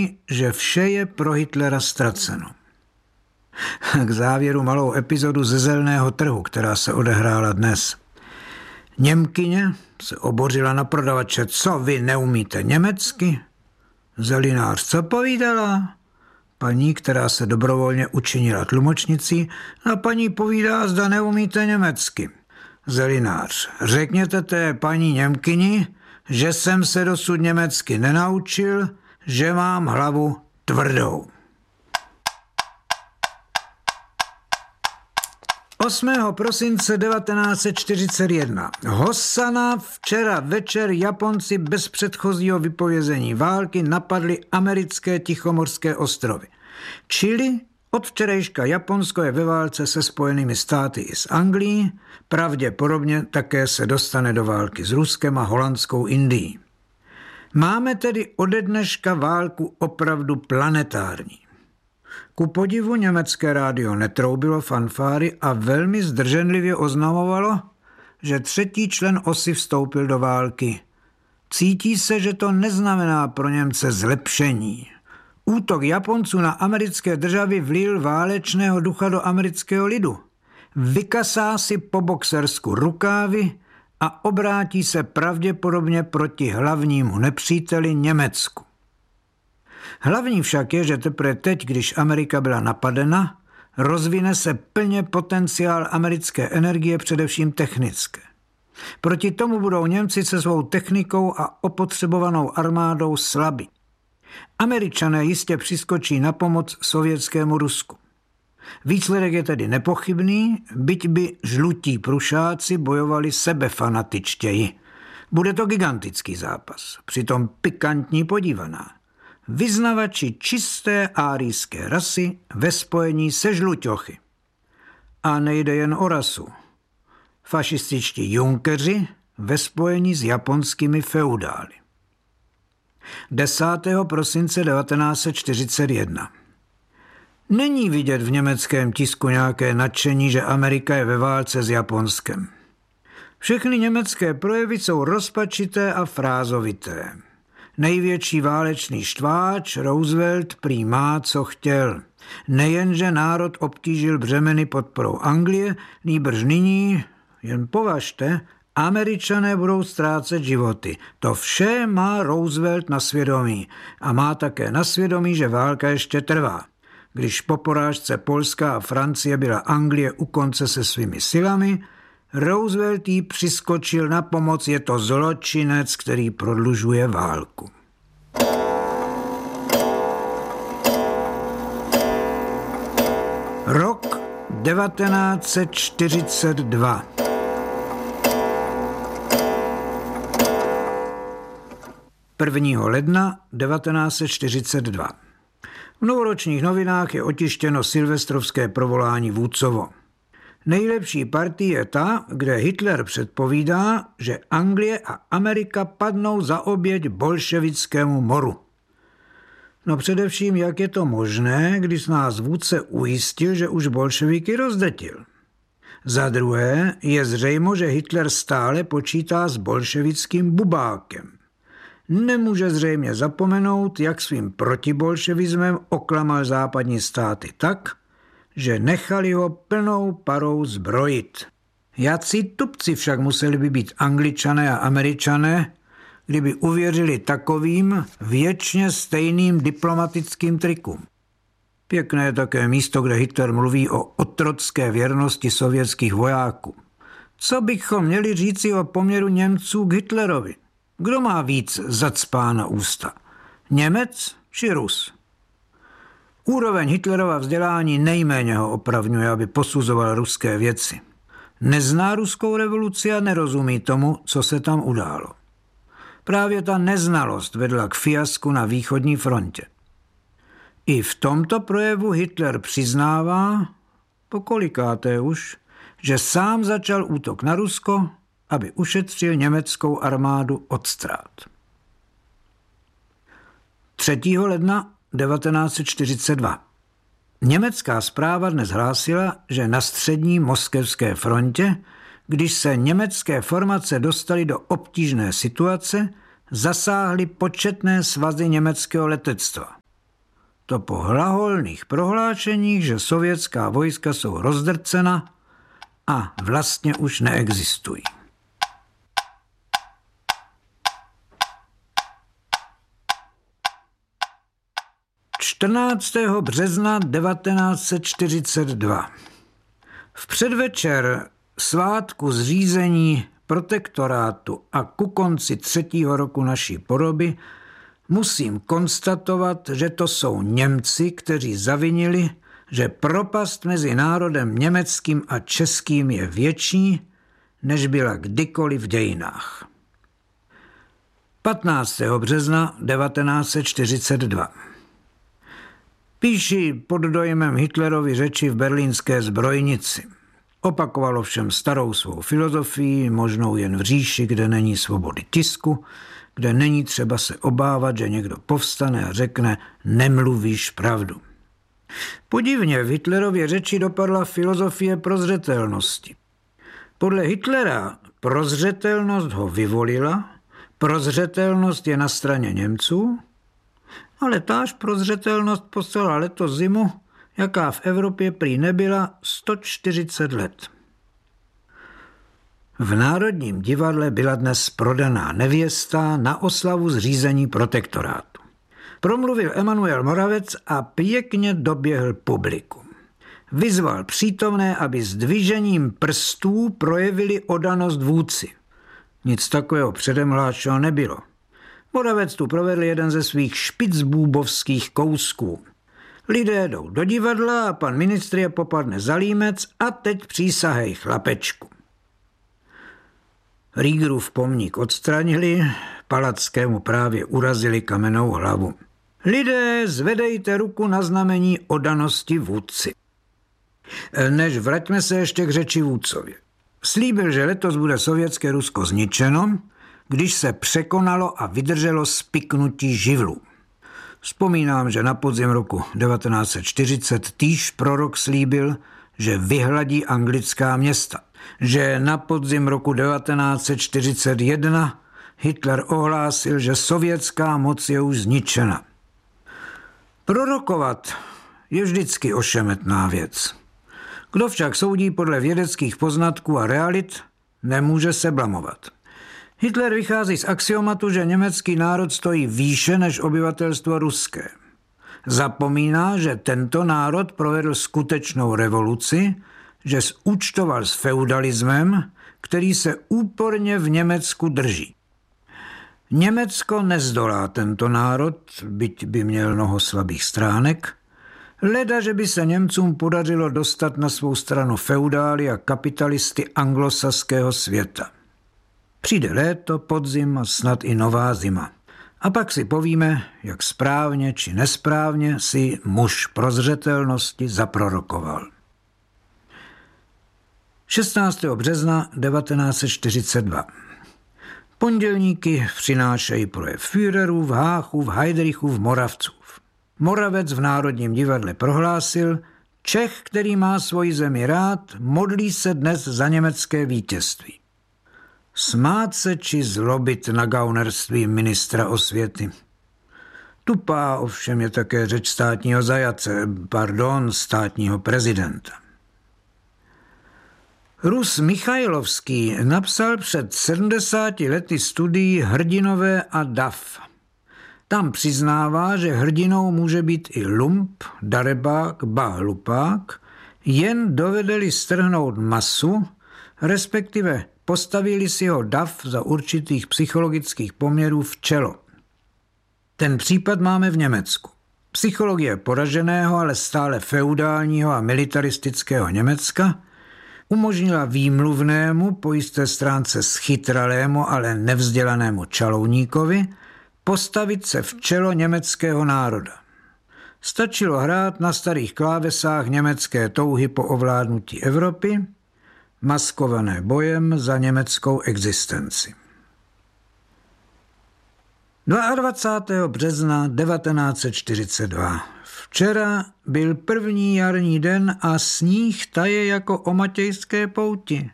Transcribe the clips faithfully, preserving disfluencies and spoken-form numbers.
vědomí, že vše je pro Hitlera ztraceno. K závěru malou epizodu ze Zeleného trhu, která se odehrála dnes. Němkyně se obořila na prodavače, co vy neumíte německy? Zelinář, co povídala? Paní, která se dobrovolně učinila tlumočnicí, a paní povídá, zda neumíte německy. Zelinář, řekněte té paní Němkyni, že jsem se dosud německy nenaučil, že mám hlavu tvrdou. osmého prosince devatenáct set čtyřicet jedna. Hossana, včera večer Japonci bez předchozího vypovězení války napadli americké Tichomorské ostrovy. Čili od včerejška Japonsko je ve válce se Spojenými státy i s Anglií, pravděpodobně také se dostane do války s Ruskem a holandskou Indií. Máme tedy ode dneška válku opravdu planetární. Ku podivu německé rádio netroubilo fanfáry a velmi zdrženlivě oznamovalo, že třetí člen osy vstoupil do války. Cítí se, že to neznamená pro Němce zlepšení. Útok Japonců na americké državy vlil válečného ducha do amerického lidu. Vykasá si po boxersku rukávy a obrátí se pravděpodobně proti hlavnímu nepříteli Německu. Hlavní však je, že teprve teď, když Amerika byla napadena, rozvine se plně potenciál americké energie, především technické. Proti tomu budou Němci se svou technikou a opotřebovanou armádou slabí. Američané jistě přiskočí na pomoc sovětskému Rusku. Výsledek je tedy nepochybný, byť by žlutí prušáci bojovali sebefanatičtěji. Bude to gigantický zápas, přitom pikantní podívaná. Vyznavači čisté árijské rasy ve spojení se žluťochy. A nejde jen o rasu. Fašističtí junkeři ve spojení s japonskými feudály. desátého prosince devatenáct set čtyřicet jedna. Není vidět v německém tisku nějaké nadšení, že Amerika je ve válce s Japonskem. Všechny německé projevy jsou rozpačité a frázovité. Největší válečný štváč Roosevelt prý má, co chtěl. Nejenže národ obtížil břemeny podporou Anglie, nýbrž nyní, jen považte, Američané budou ztrácet životy. To vše má Roosevelt na svědomí a má také na svědomí, že válka ještě trvá. Když po porážce Polska a Francie byla Anglie u konce se svými silami, Roosevelt jí přiskočil na pomoc, je to zločinec, který prodlužuje válku. Rok devatenáct set čtyřicet dva. prvního ledna devatenáct set čtyřicet dva. V novoročních novinách je otištěno silvestrovské provolání Vůdcovo. Nejlepší partie je ta, kde Hitler předpovídá, že Anglie a Amerika padnou za oběť bolševickému moru. No především, jak je to možné, když nás vůdce ujistil, že už bolševiky rozdetil. Za druhé je zřejmo, že Hitler stále počítá s bolševickým bubákem. Nemůže zřejmě zapomenout, jak svým protibolševismem oklamal západní státy tak, že nechali ho plnou parou zbrojit. Jací tupci však museli by být Angličané a Američané, kdyby uvěřili takovým věčně stejným diplomatickým trikům. Pěkné je také místo, kde Hitler mluví o otrocké věrnosti sovětských vojáků. Co bychom měli říci o poměru Němců k Hitlerovi? Kdo má víc zacpána ústa? Němec či Rus? Úroveň Hitlerova vzdělání nejméně ho opravňuje, aby posuzoval ruské věci. Nezná ruskou revoluci a nerozumí tomu, co se tam událo. Právě ta neznalost vedla k fiasku na východní frontě. I v tomto projevu Hitler přiznává, pokolikáté už, že sám začal útok na Rusko, aby ušetřil německou armádu od ztrát. třetího ledna devatenáct set čtyřicet dva. Německá zpráva dnes hlásila, že na střední moskevské frontě, když se německé formace dostaly do obtížné situace, zasáhly početné svazy německého letectva. to po hlaholných prohlášeních, že sovětská vojska jsou rozdrcena a vlastně už neexistují. čtrnáctého března devatenáct set čtyřicet dva. V předvečer svátku zřízení protektorátu a ku konci třetího roku naší poroby musím konstatovat, že to jsou Němci, kteří zavinili, že propast mezi národem německým a českým je větší, než byla kdykoliv v dějinách. patnáctého března devatenáct set čtyřicet dva. Píši pod dojmem Hitlerovy řeči v berlínské zbrojnici. Opakovalo všem starou svou filozofii, možnou jen v říši, kde není svobody tisku, kde není třeba se obávat, že někdo povstane a řekne nemluvíš pravdu. Podivně v Hitlerově řeči dopadla filozofie prozřetelnosti. Podle Hitlera prozřetelnost ho vyvolila, prozřetelnost je na straně Němců, ale táž prozřetelnost poslala letos zimu, jaká v Evropě prý nebyla sto čtyřicet let. V Národním divadle byla dnes prodaná nevěsta na oslavu zřízení protektorátu. Promluvil Emanuel Moravec a pěkně doběhl publikum. Vyzval přítomné, aby s dvižením prstů projevili oddanost vůdci. Nic takového předem hlášeno nebylo. Moravec tu provedl jeden ze svých špicbůbovských kousků. Lidé jdou do divadla a pan ministr je popadne za límec a teď přísahej chlapečku. Riegerův pomník odstranili, Palackému právě urazili kamennou hlavu. Lidé, zvedejte ruku na znamení oddanosti vůdci. Než vraťme se ještě k řeči vůdcovi. Slíbil, že letos bude sovětské Rusko zničeno, když se překonalo a vydrželo spiknutí živlů. Vzpomínám, že na podzim roku devatenáct set čtyřicet týž prorok slíbil, že vyhladí anglická města, že na podzim roku devatenáct set čtyřicet jedna Hitler ohlásil, že sovětská moc je už zničena. Prorokovat je vždycky ošemetná věc. Kdo však soudí podle vědeckých poznatků a realit, nemůže se blamovat. Hitler vychází z axiomatu, že německý národ stojí výše než obyvatelstvo ruské. Zapomíná, že tento národ provedl skutečnou revoluci, že zúčtoval s feudalismem, který se úporně v Německu drží. Německo nezdolá tento národ, byť by měl mnoho slabých stránek, leda, že by se Němcům podařilo dostat na svou stranu feudály a kapitalisty anglosaského světa. Přijde léto, podzim a snad i nová zima. A pak si povíme, jak správně či nesprávně si muž prozřetelnosti zaprorokoval. šestnáctého března devatenáct set čtyřicet dva. Pondělníky přinášejí projev Führerův, Háchův, Heydrichův, Moravcův. Moravec v Národním divadle prohlásil, Čech, který má svoji zemi rád, modlí se dnes za německé vítězství. Smát se či zlobit na gaunerství ministra osvěty. Tupá ovšem je také řeč státního zajace, pardon, státního prezidenta. Rus Michajlovský napsal před sedmdesáti lety studii Hrdinové a dav. Tam přiznává, že hrdinou může být i lump, darebák, ba hlupák, jen dovede-li strhnout masu, respektive postavili si ho dav za určitých psychologických poměrů v čelo. Ten případ máme v Německu. Psychologie poraženého, ale stále feudálního a militaristického Německa umožnila výmluvnému, po jisté stránce schytralému, ale nevzdělanému čalouníkovi postavit se v čelo německého národa. Stačilo hrát na starých klávesách německé touhy po ovládnutí Evropy, maskované bojem za německou existenci. dvacátého druhého března devatenáct set čtyřicet dva. Včera byl první jarní den a sníh taje jako o matějské pouti.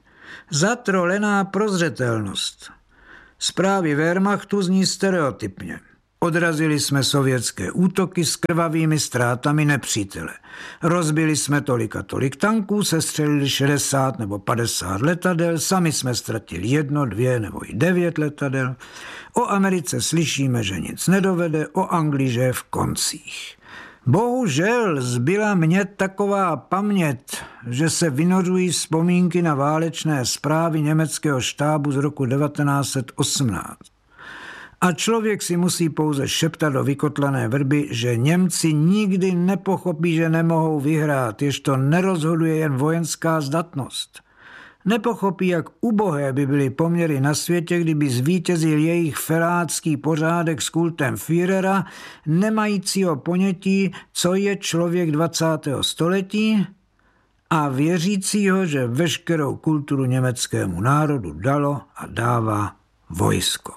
Zatrolená prozřetelnost. Zprávy Wehrmachtu zní stereotypně. Odrazili jsme sovětské útoky s krvavými ztrátami nepřítele. Rozbili jsme tolik a tolik tanků, sestřelili šedesát nebo padesát letadel, sami jsme ztratili jedno, dvě nebo i devět letadel. O Americe slyšíme, že nic nedovede, o Anglii, že je v koncích. Bohužel zbyla mně taková paměť, že se vynořují vzpomínky na válečné zprávy německého štábu z roku devatenáct set osmnáct. A člověk si musí pouze šeptat do vykotlané vrby, že Němci nikdy nepochopí, že nemohou vyhrát, jež to nerozhoduje jen vojenská zdatnost. Nepochopí, jak ubohé by byly poměry na světě, kdyby zvítězil jejich felácký pořádek s kultem Führera, nemajícího ponětí, co je člověk dvacátého století, a věřícího, že veškerou kulturu německému národu dalo a dává vojsko.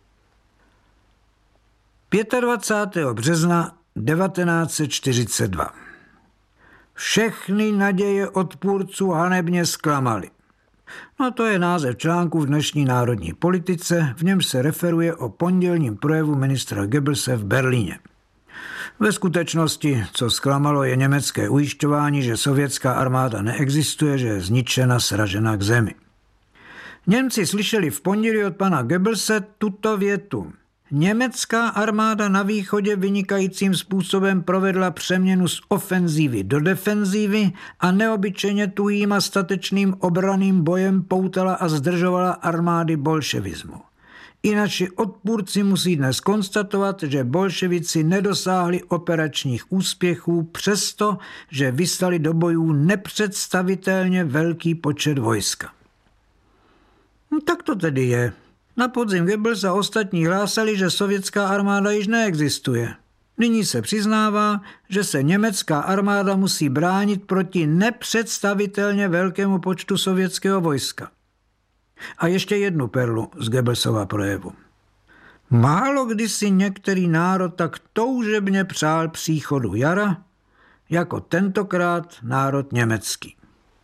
dvacátého pátého března devatenáct set čtyřicet dva. Všechny naděje odpůrců hanebně zklamaly. No to je název článku v dnešní národní politice, v něm se referuje o pondělním projevu ministra Goebbelse v Berlíně. Ve skutečnosti, co zklamalo, je německé ujišťování, že sovětská armáda neexistuje, že je zničena, sražena k zemi. Němci slyšeli v pondělí od pana Goebbelse tuto větu. Německá armáda na východě vynikajícím způsobem provedla přeměnu z ofenzívy do defenzívy a neobyčejně tuhým a statečným obranným bojem poutala a zdržovala armády bolševismu. I naši odpůrci musí dnes konstatovat, že bolševici nedosáhli operačních úspěchů přesto, že vyslali do bojů nepředstavitelně velký počet vojska. No, tak to tedy je. Na podzim Goebbels a ostatní hlásali, že sovětská armáda již neexistuje. Nyní se přiznává, že se německá armáda musí bránit proti nepředstavitelně velkému počtu sovětského vojska. A ještě jednu perlu z Goebbelsova projevu. Málo kdy si některý národ tak toužebně přál příchodu jara, jako tentokrát národ německý.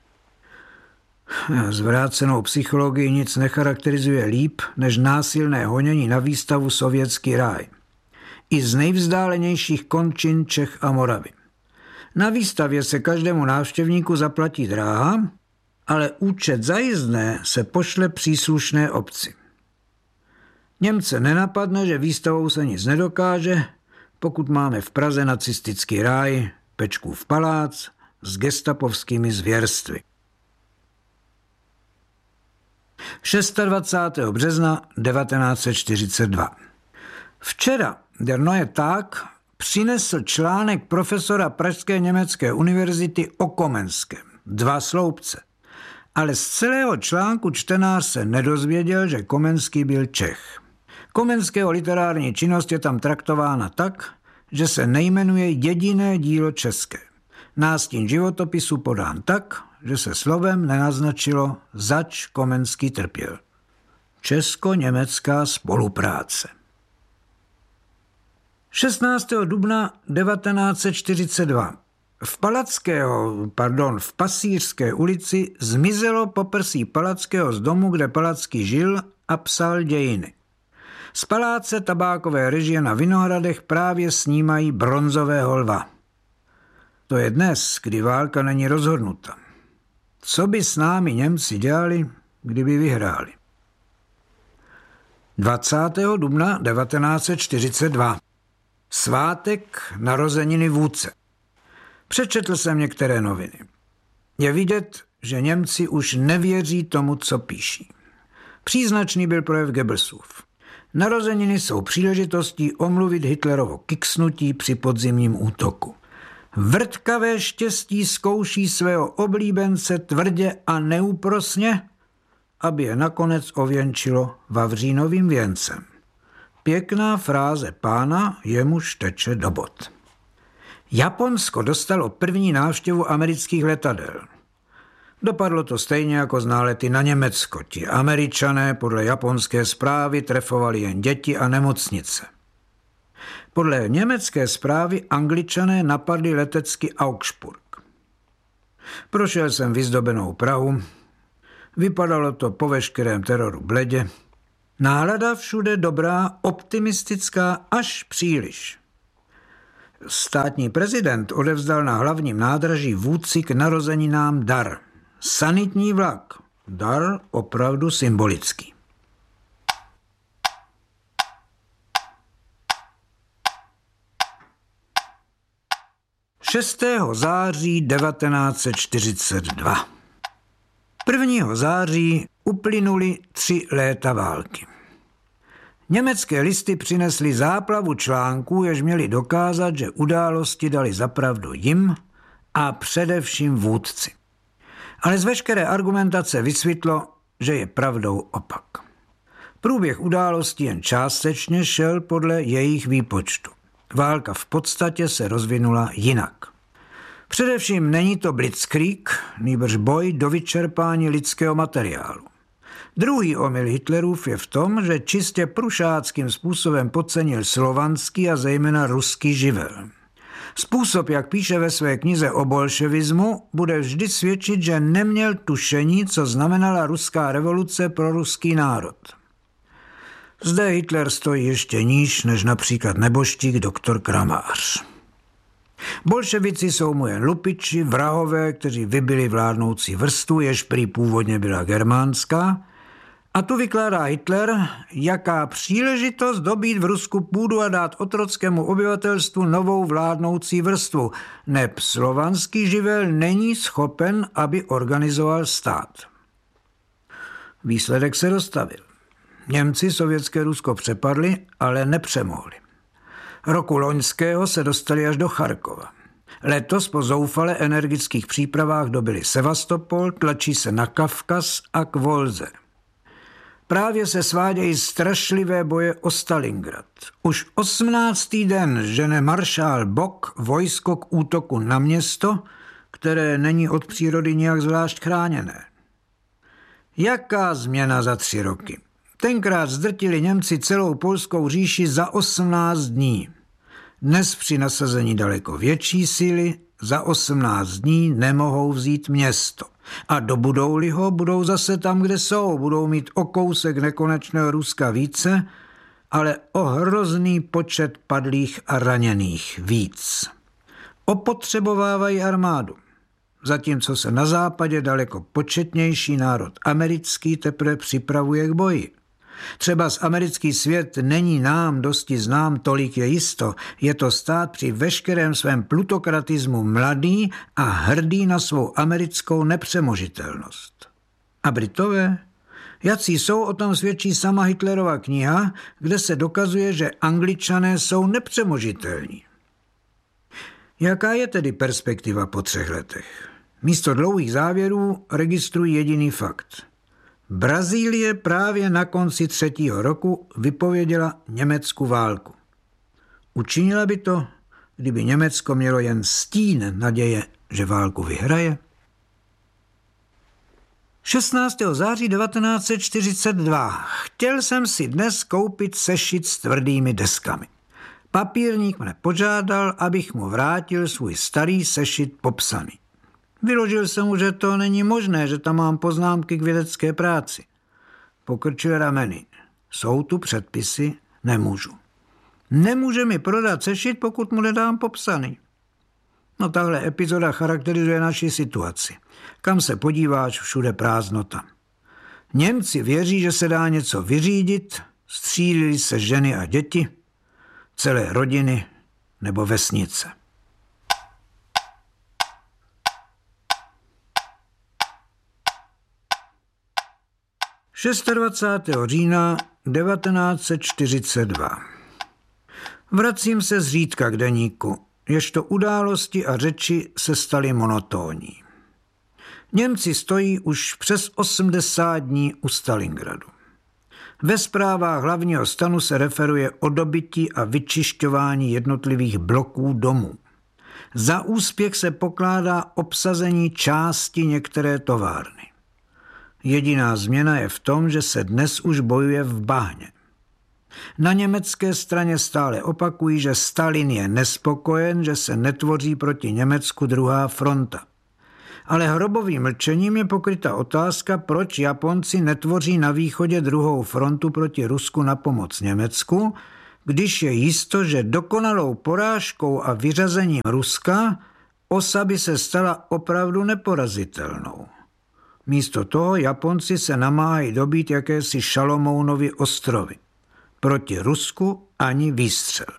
Zvrácenou psychologii nic necharakterizuje líp, než násilné honění na výstavu Sovětský ráj. I z nejvzdálenějších končin Čech a Moravy. Na výstavě se každému návštěvníku zaplatí dráha, ale účet za jízdné se pošle příslušné obci. Němce nenapadne, že výstavou se nic nedokáže, pokud máme v Praze nacistický ráj, Pečkův palác s gestapovskými zvěrstvy. dvacátého šestého března devatenáct set čtyřicet dva. Včera Der Neue Tag přinesl článek profesora Pražské německé univerzity o Komenském, dva sloupce. Ale z celého článku čtenář se nedozvěděl, že Komenský byl Čech. Komenského literární činnost je tam traktována tak, že se nejmenuje jediné dílo české. Nástin životopisu podán tak, že se slovem nenaznačilo, zač Komenský trpěl. Česko-německá spolupráce. šestnáctého dubna devatenáct set čtyřicet dva. V Palackého, pardon, v Pasířské ulici zmizelo poprsí Palackého z domu, kde Palacký žil a psal dějiny. Z paláce tabákové režie na Vinohradech právě snímají bronzového lva. To je dnes, kdy válka není rozhodnuta. Co by s námi Němci dělali, kdyby vyhráli? dvacátého dubna devatenáct set čtyřicet dva. Svátek narozeniny vůdce. Přečetl jsem některé noviny. Je vidět, že Němci už nevěří tomu, co píší. Příznačný byl projev Goebbelsův. Narozeniny jsou příležitostí omluvit Hitlerovo kiksnutí při podzimním útoku. Vrtkavé štěstí zkouší svého oblíbence tvrdě a neúprosně, aby je nakonec ověnčilo vavřínovým věncem. Pěkná fráze pána, jemuž teče do bot. Japonsko dostalo první návštěvu amerických letadel. Dopadlo to stejně jako z nálety na Německo. Ti Američané podle japonské zprávy trefovali jen děti a nemocnice. Podle německé zprávy Angličané napadli letecky Augsburg. Prošel jsem vyzdobenou Prahu, vypadalo to po veškerém teroru bledě, Nálada všude dobrá, optimistická až příliš. Státní prezident odevzdal na hlavním nádraží vůdci k narozeninám dar. Sanitní vlak. Dar opravdu symbolický. šestého září devatenáct set čtyřicet dva. prvního září uplynuly tři léta války. Německé listy přinesly záplavu článků, jež měli dokázat, že události dali zapravdu jim a především vůdci. Ale z veškeré argumentace vysvětlo, že je pravdou opak. Průběh událostí jen částečně šel podle jejich výpočtu. Válka v podstatě se rozvinula jinak. Především není to blitzkrieg, nýbrž boj do vyčerpání lidského materiálu. Druhý omyl Hitlerův je v tom, že čistě prušáckým způsobem podcenil slovanský a zejména ruský živel. Způsob, jak píše ve své knize o bolševismu, bude vždy svědčit, že neměl tušení, co znamenala ruská revoluce pro ruský národ. Zde Hitler stojí ještě níž než například neboštík doktor Kramář. Bolševici jsou mu jen lupiči, vrahové, kteří vybili vládnoucí vrstvu, jež prý původně byla germánská, a tu vykládá Hitler, jaká příležitost dobít v Rusku půdu a dát otrockému obyvatelstvu novou vládnoucí vrstvu, neb slovanský živel není schopen, aby organizoval stát. Výsledek se dostavil. Němci sovětské Rusko přepadli, ale nepřemohli. Roku loňského se dostali až do Charkova. Letos po zoufale energických přípravách dobili Sevastopol, tlačí se na Kavkaz a k Volze. Právě se svádějí strašlivé boje o Stalingrad. Už osmnáctý den žene maršál Bok vojsko k útoku na město, které není od přírody nijak zvlášť chráněné. Jaká změna za tři roky? Tenkrát zdrtili Němci celou polskou říši za osmnáct dní. Dnes při nasazení daleko větší síly za osmnáct dní nemohou vzít město. A dobudou-li ho, budou zase tam, kde jsou. Budou mít o kousek nekonečného Ruska více, ale o hrozný počet padlých a raněných víc. Opotřebovávají armádu. Zatímco se na západě daleko početnější národ americký teprve připravuje k boji. Třeba z americký svět není nám dosti znám, tolik je jisto. Je to stát při veškerém svém plutokratismu mladý a hrdý na svou americkou nepřemožitelnost. A Britové? Jací jsou, o tom svědčí sama Hitlerova kniha, kde se dokazuje, že Angličané jsou nepřemožitelní. Jaká je tedy perspektiva po třech letech? Místo dlouhých závěrů registrují jediný fakt. Brazílie právě na konci třetího roku vypověděla Německu válku. Učinila by to, kdyby Německo mělo jen stín naděje, že válku vyhraje? šestnáctého září devatenáct set čtyřicet dva. Chtěl jsem si dnes koupit sešit s tvrdými deskami. Papírník mne požádal, abych mu vrátil svůj starý sešit popsaný. Vyložil jsem mu, že to není možné, že tam mám poznámky k vědecké práci. Pokrčil rameny. Jsou tu předpisy, nemůžu. Nemůže mi prodat sešit, pokud mu nedám popsaný. No tahle epizoda charakterizuje naši situaci. Kam se podíváš, všude prázdnota. Němci věří, že se dá něco vyřídit, střílili se ženy a děti, celé rodiny nebo vesnice. dvacátého šestého října devatenáct set čtyřicet dva. Vracím se zřídka k deníku, ježto události a řeči se staly monotónní. Němci stojí už přes osmdesát dní u Stalingradu. Ve zprávách hlavního stanu se referuje o dobytí a vyčišťování jednotlivých bloků domů. Za úspěch se pokládá obsazení části některé továrny. Jediná změna je v tom, že se dnes už bojuje v bahně. Na německé straně stále opakují, že Stalin je nespokojen, že se netvoří proti Německu druhá fronta. Ale hrobovým mlčením je pokryta otázka, proč Japonci netvoří na východě druhou frontu proti Rusku na pomoc Německu, když je jisto, že dokonalou porážkou a vyřazením Ruska osa by se stala opravdu neporazitelnou. Místo toho Japonci se namáhají dobít jakési Šalomounovy ostrovy. Proti Rusku ani výstřel.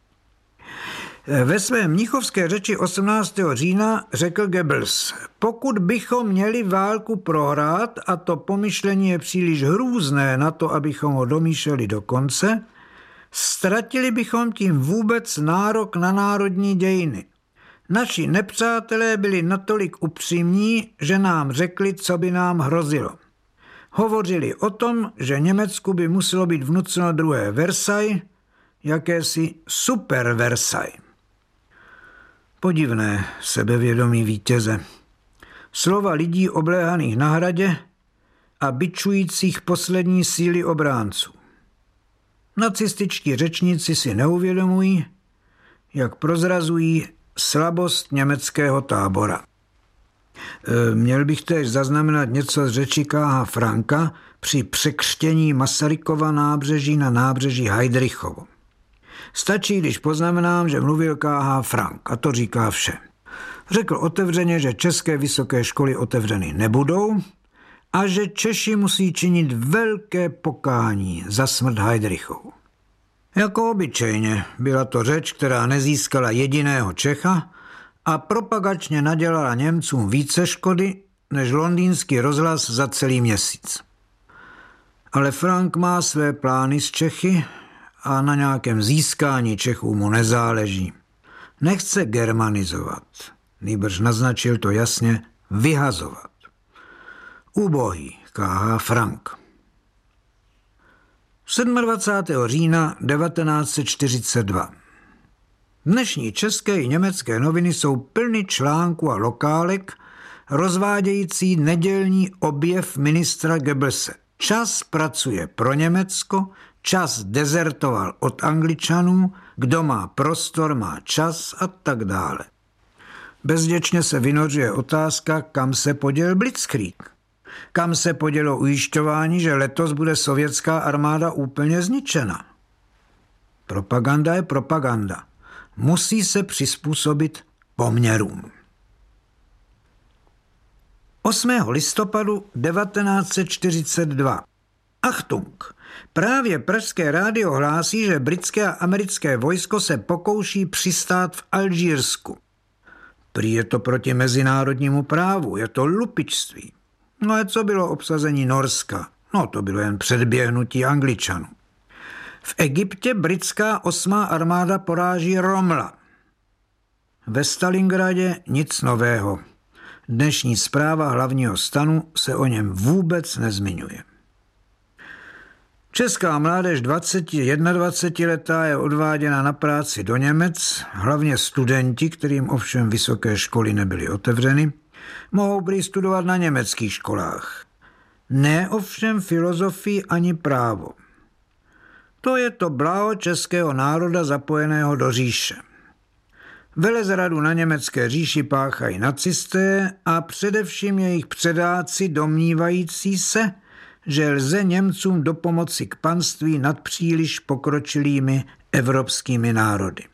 Ve své mnichovské řeči osmnáctého října řekl Goebbels, pokud bychom měli válku prohrát, a to pomyšlení je příliš hrůzné na to, abychom ho domýšleli do konce, ztratili bychom tím vůbec nárok na národní dějiny. Naši nepřátelé byli natolik upřímní, že nám řekli, co by nám hrozilo. Hovořili o tom, že Německu by muselo být vnuceno druhé Versailles, jakési super Versailles. Podivné sebevědomí vítěze. Slova lidí obléhaných na hradě a bičujících poslední síly obránců. Nacističtí řečníci si neuvědomují, jak prozrazují slabost německého tábora. E, měl bych též zaznamenat něco z řeči K H. Franka při překřtění Masarykova nábřeží na nábřeží Heydrichovo. Stačí, když poznamenám, že mluvil K H. Frank, a to říká vše. Řekl otevřeně, že české vysoké školy otevřeny nebudou a že Češi musí činit velké pokání za smrt Heydrichovu. Jako obyčejně byla to řeč, která nezískala jediného Čecha a propagačně nadělala Němcům více škody než londýnský rozhlas za celý měsíc. Ale Frank má své plány s Čechy a na nějakém získání Čechů mu nezáleží. Nechce germanizovat, nýbrž naznačil to jasně vyhazovat. Ubohý K H. Frank. dvacátého sedmého října devatenáct set čtyřicet dva. Dnešní české i německé noviny jsou plny článků a lokálek rozvádějící nedělní objev ministra Goebbelse. Čas pracuje pro Německo, čas dezertoval od Angličanů, kdo má prostor, má čas a tak dále. Bezděčně se vynořuje otázka, kam se poděl Blitzkrieg. Kam se podělo ujišťování, že letos bude sovětská armáda úplně zničena. Propaganda je propaganda. Musí se přizpůsobit poměrům. osmého listopadu devatenáct set čtyřicet dva. Achtung! Právě pražské rádio hlásí, že britské a americké vojsko se pokouší přistát v Alžírsku. Prý je to proti mezinárodnímu právu, je to lupičství. No a co bylo obsazení Norska? No to bylo jen předběhnutí Angličanů. V Egyptě britská osmá armáda poráží Romla. Ve Stalingradě nic nového. Dnešní zpráva hlavního stanu se o něm vůbec nezmiňuje. Česká mládež dvacet dvacet jedna letá je odváděna na práci do Němec, hlavně studenti, kterým ovšem vysoké školy nebyly otevřeny, mohou prý studovat na německých školách. Ne ovšem filozofii ani právo. To je to blaho českého národa zapojeného do říše. Velezradu na německé říši páchají nacisté a především jejich předáci domnívající se, že lze Němcům dopomoci k panství nad příliš pokročilými evropskými národy.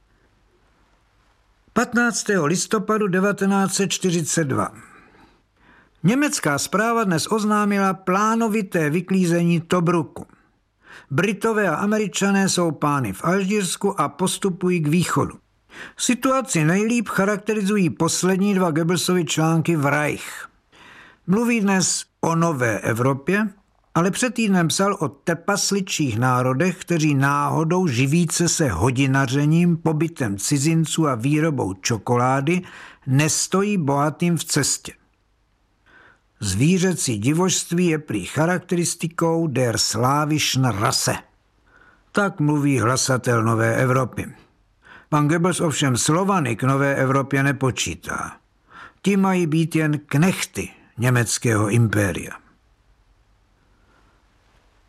patnáctého listopadu devatenáct set čtyřicet dva. Německá správa dnes oznámila plánovité vyklízení Tobruku. Britové a Američané jsou pány v Alžírsku a postupují k východu. Situaci nejlíp charakterizují poslední dva Goebbelsovy články v Reich. Mluví dnes o nové Evropě, ale před týdnem psal o trpasličích národech, kteří náhodou živíce se hodinařením, pobytem cizinců a výrobou čokolády nestojí bohatým v cestě. Zvířecí divožství je prý charakteristikou der slávischen Rasse. Tak mluví hlasatel nové Evropy. Pan Goebbels ovšem Slovany k nové Evropě nepočítá. Ti mají být jen knechty německého impéria.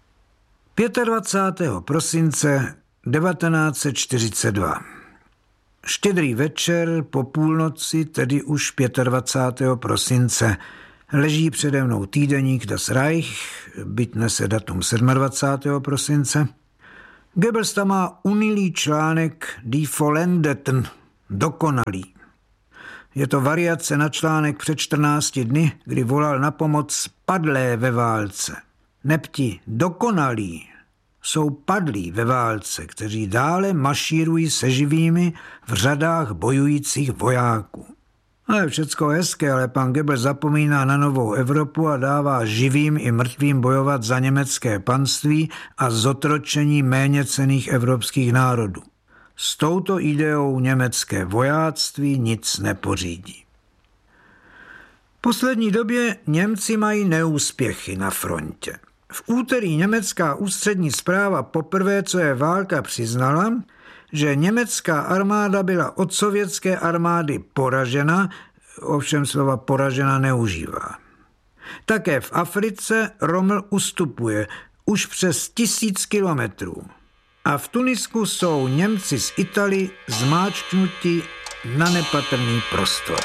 dvacátého pátého prosince devatenáct set čtyřicet dva. Štědrý večer po půlnoci, tedy už dvacátého pátého prosince. Leží přede mnou týdeník Das Reich, byť nese datum dvacátého sedmého prosince. Goebbels tam má unilý článek Die Vollendeten, dokonalý. Je to variace na článek před čtrnácti dny, kdy volal na pomoc padlé ve válce. Nebti dokonalí jsou padlí ve válce, kteří dále mašírují se živými v řadách bojujících vojáků. A je všecko hezké, ale pan Goebbels zapomíná na novou Evropu a dává živým i mrtvým bojovat za německé panství a zotročení méněcenných evropských národů. S touto ideou německé vojáctví nic nepořídí. V poslední době Němci mají neúspěchy na frontě. V úterý německá ústřední zpráva poprvé, co je válka, přiznala, že německá armáda byla od sovětské armády poražena, ovšem slova poražena neužívá. Také v Africe Rommel ustupuje už přes tisíc kilometrů. A v Tunisku jsou Němci z Italii zmáčknutí na nepatrný prostor.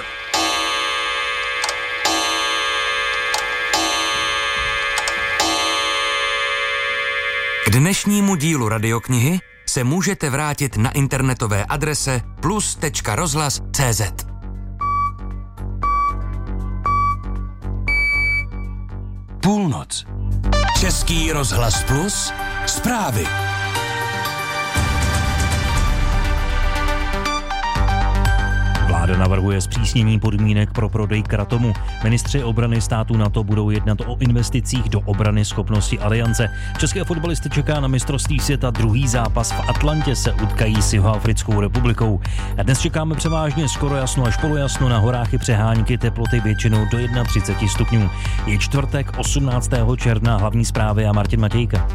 K dnešnímu dílu radioknihy se můžete vrátit na internetové adrese plus tečka rozhlas tečka cé zet. Půlnoc. Český rozhlas Plus. Zprávy. Vláda navrhuje zpřísnění podmínek pro prodej Kratomu. Ministři obrany států NATO budou jednat o investicích do obrany schopnosti aliance. České fotbalisty čeká na mistrovství světa druhý zápas v Atlantě, se utkají s Jihoafrickou republikou. A dnes čekáme převážně skoro jasno až polojasno, na horách i přehánky, teploty většinou do třicet jedna stupňů. Je čtvrtek osmnáctého června, hlavní zprávy a Martin Matějka.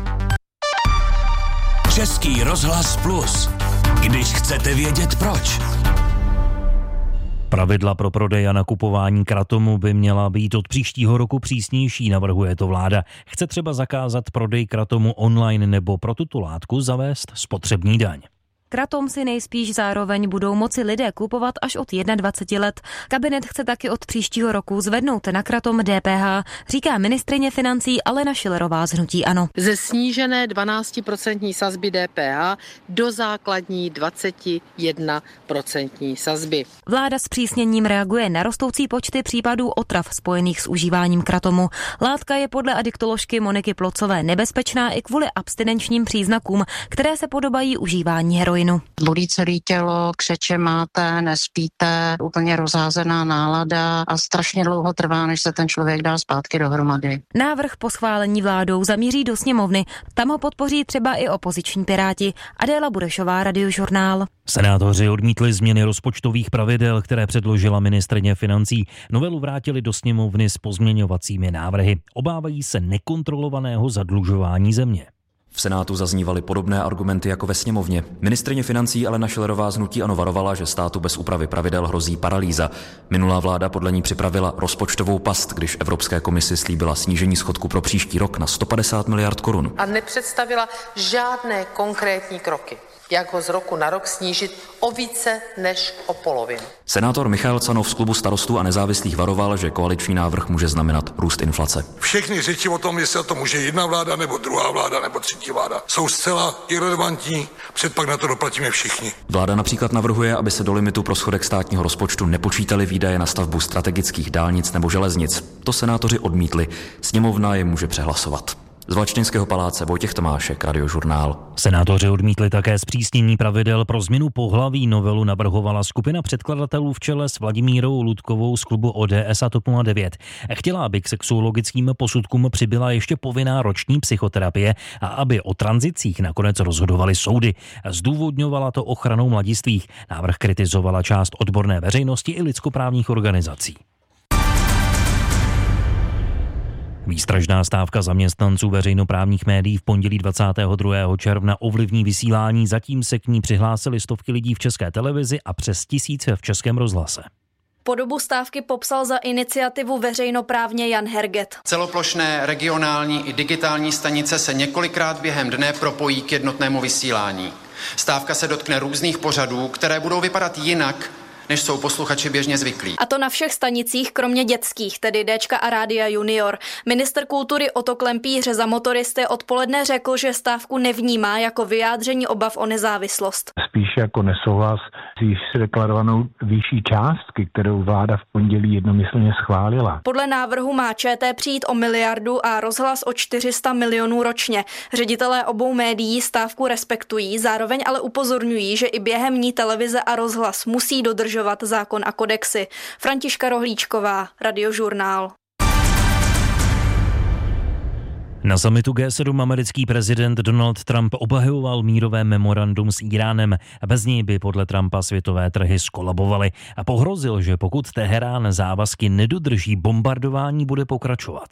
Český rozhlas Plus. Když chcete vědět proč. Pravidla pro prodej a nakupování Kratomu by měla být od příštího roku přísnější, navrhuje to vláda. Chce třeba zakázat prodej Kratomu online nebo pro tuto látku zavést spotřební daň. Kratom si nejspíš zároveň budou moci lidé kupovat až od dvaceti jedna let. Kabinet chce taky od příštího roku zvednout na Kratom dé pé há, říká ministryně financí Alena Schillerová z hnutí ANO. Ze snížené dvanáctiprocentní sazby dé pé há do základní dvacet jedna procentní sazby. Vláda s přísněním reaguje na rostoucí počty případů otrav spojených s užíváním Kratomu. Látka je podle adiktoložky Moniky Plocové nebezpečná i kvůli abstinenčním příznakům, které se podobají užívání heroinu. Bolí celé tělo, křeče máte, nespíte, úplně rozházená nálada a strašně dlouho trvá, než se ten člověk dá zpátky dohromady. Návrh po schválení vládou zamíří do sněmovny. Tam ho podpoří třeba i opoziční Piráti. Adéla Burešová, Radiožurnál. Senátoři odmítli změny rozpočtových pravidel, které předložila ministryně financí. Novelu vrátili do sněmovny s pozměňovacími návrhy. Obávají se nekontrolovaného zadlužování země. V Senátu zaznívaly podobné argumenty jako ve sněmovně. Ministryně financí Alena Schillerová z hnutí ANO varovala, že státu bez úpravy pravidel hrozí paralýza. Minulá vláda podle ní připravila rozpočtovou past, když Evropské komisi slíbila snížení schodku pro příští rok na sto padesát miliard korun. A nepředstavila žádné konkrétní kroky, jak ho z roku na rok snížit o více než o polovinu. Senátor Michael Canov z klubu Starostů a nezávislých varoval, že koaliční návrh může znamenat růst inflace. Všechny řeči o tom, jestli to může jedna vláda, nebo druhá vláda, nebo třetí vláda, jsou zcela irelevantní, předpak na to doplatíme všichni. Vláda například navrhuje, aby se do limitu pro schodek státního rozpočtu nepočítaly výdaje na stavbu strategických dálnic nebo železnic. To senátoři odmítli. Sněmovna je může přehlasovat. Z Valštejnského paláce Vojtěch Tomášek, Radiožurnál. Senátoři odmítli také zpřísnění pravidel pro změnu pohlaví. Novelu navrhovala skupina předkladatelů v čele s Vladimírou Ludkovou z klubu O D S a TOP nula devět. Chtěla, aby k sexuologickým posudkům přibyla ještě povinná roční psychoterapie a aby o tranzicích nakonec rozhodovaly soudy. Zdůvodňovala to ochranou mladistvých. Návrh kritizovala část odborné veřejnosti i lidskoprávních organizací. Výstražná stávka zaměstnanců veřejnoprávních médií v pondělí dvacátého druhého června ovlivní vysílání, zatím se k ní přihlásili stovky lidí v České televizi a přes tisíce v Českém rozhlase. Podobu stávky popsal za iniciativu veřejnoprávně Jan Herget. Celoplošné, regionální i digitální stanice se několikrát během dne propojí k jednotnému vysílání. Stávka se dotkne různých pořadů, které budou vypadat jinak, než jsou posluchači běžně zvyklí. A to na všech stanicích, kromě dětských, tedy Déčka a Rádia Junior. Ministr kultury Otto Klempíř za Motoristy odpoledne řekl, že stávku nevnímá jako vyjádření obav o nezávislost. Spíš jako nesouhlas s již deklarovanou výší částky, kterou vláda v pondělí jednomyslně schválila. Podle návrhu má ČT přijít o miliardu a Rozhlas o čtyři sta milionů ročně. Ředitelé obou médií stávku respektují, zároveň ale upozorňují, že i během ní televize a Rozhlas musí dodržovat zákon a kodexy. Františka Rohlíčková, Radiožurnál. Na summitu G sedm americký prezident Donald Trump obhajoval mírové memorandum s Íránem. Bez něj by podle Trumpa světové trhy skolabovaly a pohrozil, že pokud Teherán závazky nedodrží, bombardování bude pokračovat.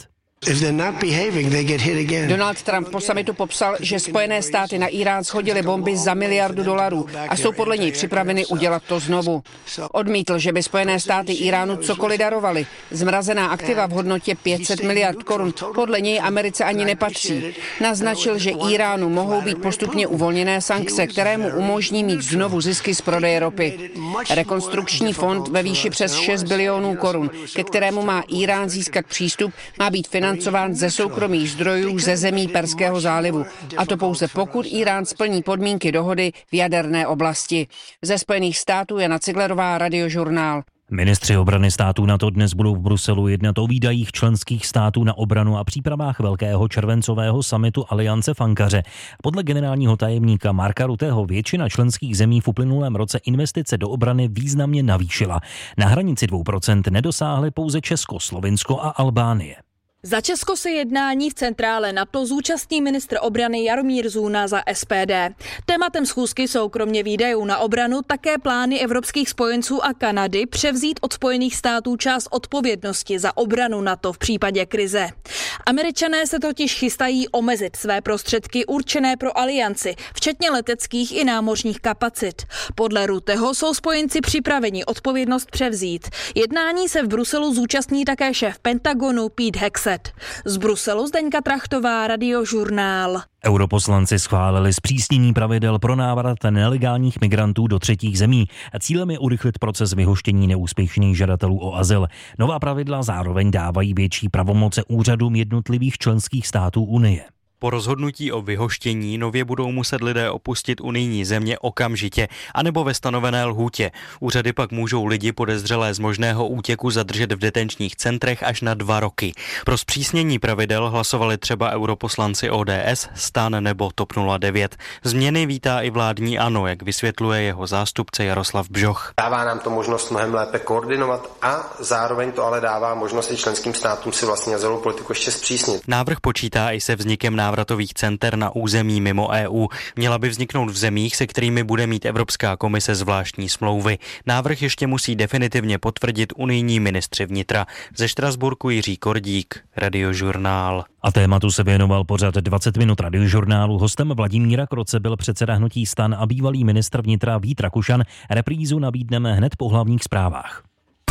Donald Trump po summitu popsal, že Spojené státy na Írán shodily bomby za miliardu dolarů a jsou podle něj připraveny udělat to znovu. Odmítl, že by Spojené státy Íránu cokoliv darovaly. Zmrazená aktiva v hodnotě pět set miliard korun podle něj Americe ani nepatří. Naznačil, že Íránu mohou být postupně uvolněné sankce, které mu umožní mít znovu zisky z prodeje ropy. Rekonstrukční fond ve výši přes šest bilionů korun, ke kterému má Írán získat přístup, má být financován financován ze soukromých zdrojů ze zemí Perského zálivu. A to pouze pokud Írán splní podmínky dohody v jaderné oblasti. Ze Spojených států Jana Ciglerová, Radiožurnál. Ministři obrany států NATO dnes budou v Bruselu jednat o výdajích členských států na obranu a přípravách velkého červencového summitu Aliance v Ankaře. Podle generálního tajemníka Marka Rutteho většina členských zemí v uplynulém roce investice do obrany významně navýšila. Na hranici dvou procent nedosáhly pouze Česko, Slovinsko a Albánie. Za Česko se jednání v centrále NATO zúčastní ministr obrany Jaromír Zůna za S P D. Tématem schůzky jsou kromě výdajů na obranu také plány evropských spojenců a Kanady převzít od Spojených států část odpovědnosti za obranu NATO v případě krize. Američané se totiž chystají omezit své prostředky určené pro alianci, včetně leteckých i námořních kapacit. Podle Rutteho jsou spojenci připraveni odpovědnost převzít. Jednání se v Bruselu zúčastní také šéf Pentagonu Pete Hegseth. Z Bruselu Zdeňka Trachtová, Radiožurnál. Europoslanci schválili zpřísnění pravidel pro návrat nelegálních migrantů do třetích zemí. Cílem je urychlit proces vyhoštění neúspěšných žadatelů o azyl. Nová pravidla zároveň dávají větší pravomoce úřadům jednotlivých členských států Unie. Po rozhodnutí o vyhoštění nově budou muset lidé opustit unijní země okamžitě, anebo ve stanovené lhůtě. Úřady pak můžou lidi podezřelé z možného útěku zadržet v detenčních centrech až na dva roky. Pro zpřísnění pravidel hlasovali třeba europoslanci O D S, STAN nebo TOP nula devět. Změny vítá i vládní ANO, jak vysvětluje jeho zástupce Jaroslav Bžoch. Dává nám to možnost mnohem lépe koordinovat a zároveň to ale dává možnost i členským státům si vlastně azylovou politiku ještě zpřísnit. Návrh počítá i se vznikem návratových center na území mimo E U. Měla by vzniknout v zemích, se kterými bude mít Evropská komise zvláštní smlouvy. Návrh ještě musí definitivně potvrdit unijní ministři vnitra. Ze Štrasburku Jiří Kordík, Radiožurnál. A tématu se věnoval pořad dvacet minut Radiožurnálu. Hostem Vladimíra Kroce byl předseda hnutí STAN a bývalý ministr vnitra Vít Rakušan. Reprízu nabídneme hned po hlavních zprávách.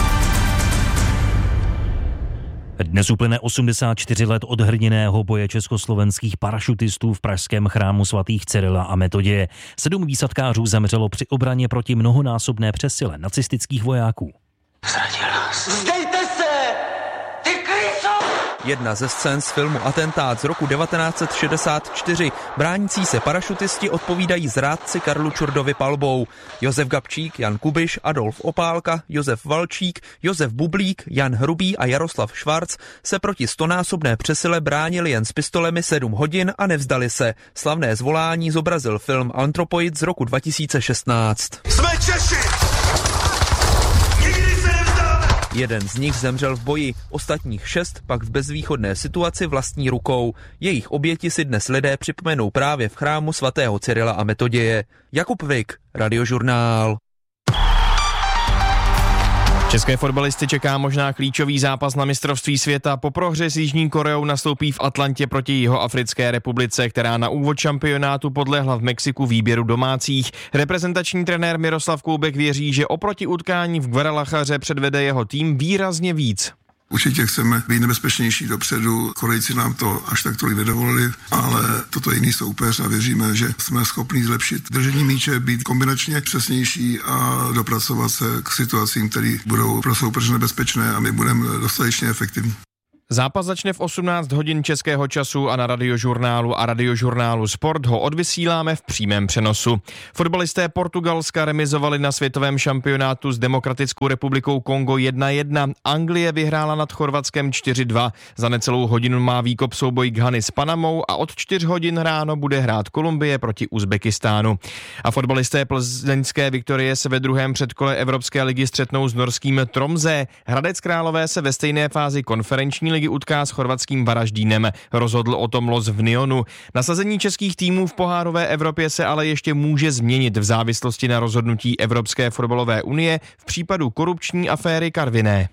Dnes uplyne osmdesát čtyři let od hrdiného boje československých parašutistů v pražském chrámu svatých Cyrila a Metoděje. Sedm výsadkářů zemřelo při obraně proti mnohonásobné přesile nacistických vojáků. Zradila se. Vzdejte se! Ty kryso! Jedna ze scén z filmu Atentát z roku devatenáct set šedesát čtyři. Bránící se parašutisti odpovídají zrádci Karlu Čurdovi palbou. Josef Gabčík, Jan Kubiš, Adolf Opálka, Josef Valčík, Josef Bublík, Jan Hrubý a Jaroslav Švarc se proti stonásobné přesile bránili jen s pistolemi sedm hodin a nevzdali se. Slavné zvolání zobrazil film Antropoid z roku dva tisíce šestnáct. Jsme Češi! Jeden z nich zemřel v boji, ostatních šest pak v bezvýchodné situaci vlastní rukou. Jejich oběti si dnes lidé připomenou právě v chrámu svatého Cyrila a Metoděje. Jakub Vik, Radiožurnál. České fotbalisty čeká možná klíčový zápas na mistrovství světa. Po prohře s Jižní Koreou nastoupí v Atlantě proti Jihoafrické republice, která na úvod šampionátu podlehla v Mexiku výběru domácích. Reprezentační trenér Miroslav Koubek věří, že oproti utkání v Guadalajaře předvede jeho tým výrazně víc. Určitě chceme být nebezpečnější dopředu, Korejci nám to až tak tolik nedovolili, ale toto je jiný soupeř a věříme, že jsme schopni zlepšit držení míče, být kombinačně přesnější a dopracovat se k situacím, které budou pro soupeře nebezpečné a my budeme dostatečně efektivní. Zápas začne v osmnáct hodin českého času a na Radiožurnálu a Radiožurnálu Sport ho odvysíláme v přímém přenosu. Fotbalisté Portugalska remizovali na světovém šampionátu s Demokratickou republikou Kongo jedna jedna. Anglie vyhrála nad Chorvatskem čtyři dva. Za necelou hodinu má výkop souboj Ghany s Panamou a od čtyř hodin ráno bude hrát Kolumbie proti Uzbekistánu. A fotbalisté plzeňské Viktorie se ve druhém předkole Evropské ligy střetnou s norským Tromsø. Hradec Králové se ve stejné fázi konferenční ligy utká s chorvatským Varaždínem. Rozhodl o tom los v Nyonu. Nasazení českých týmů v pohárové Evropě se ale ještě může změnit v závislosti na rozhodnutí Evropské fotbalové unie v případu korupční aféry Karviné.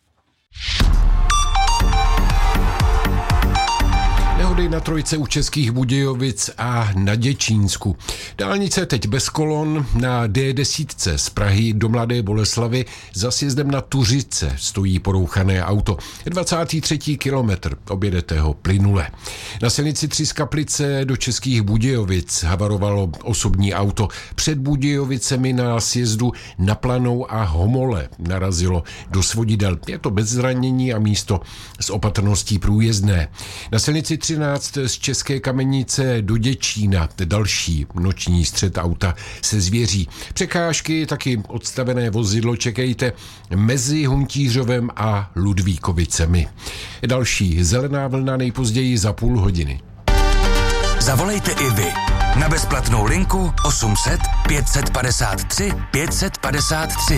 Nehody na trojce u Českých Budějovic a na Děčínsku. Dálnice teď bez kolon. Na D deset z Prahy do Mladé Boleslavi za sjezdem na Tuřice stojí porouchané auto. dvacátý třetí kilometr, objedete ho plynule. Na silnici tři z Kaplice do Českých Budějovic havarovalo osobní auto. Před Budějovicemi na sjezdu na Planou a Homole narazilo do svodidel. Je to bez zranění a místo s opatrností průjezdné. Na silnici třináct z České Kamenice do Děčína další noční střet auta se zvěří. Překážky, taky odstavené vozidlo čekejte mezi Huntířovem a Ludvíkovicemi. Další zelená vlna nejpozději za půl hodiny. Zavolejte i vy na bezplatnou linku osm set pět set padesát tři pět set padesát tři.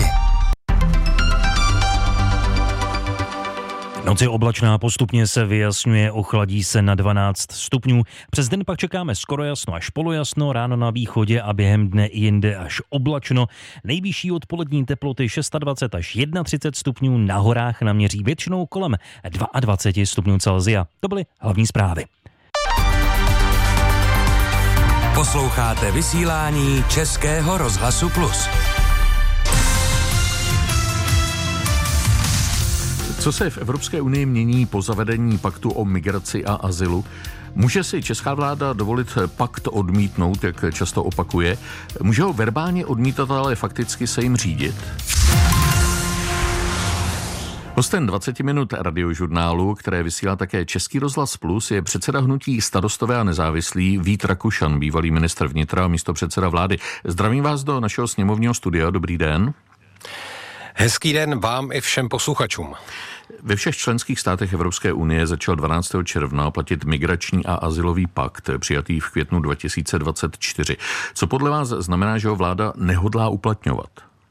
Noc je oblačná, postupně se vyjasňuje, ochladí se na dvanáct stupňů. Přes den pak čekáme skoro jasno až polojasno, ráno na východě a během dne i jinde až oblačno. Nejvyšší odpolední teploty dvacet šest až třicet jedna stupňů, na horách naměří většinou kolem dvacet dva stupňů Celsia. To byly hlavní zprávy. Posloucháte vysílání Českého rozhlasu Plus. Co se v Evropské unii mění po zavedení paktu o migraci a azylu? Může si česká vláda dovolit pakt odmítnout, jak často opakuje? Může ho verbálně odmítat, ale fakticky se jim řídit? Hostem dvacet minut Radiožurnálu, které vysílá také Český rozhlas Plus, je předseda hnutí Starostové a nezávislí Vít Rakušan, bývalý ministr vnitra a místopředseda vlády. Zdravím vás do našeho sněmovního studia. Dobrý den. Hezký den vám i všem posluchačům. Ve všech členských státech Evropské unie začal dvanáctého června platit migrační a azylový pakt, přijatý v květnu dva tisíce dvacet čtyři. Co podle vás znamená, že ho vláda nehodlá uplatňovat?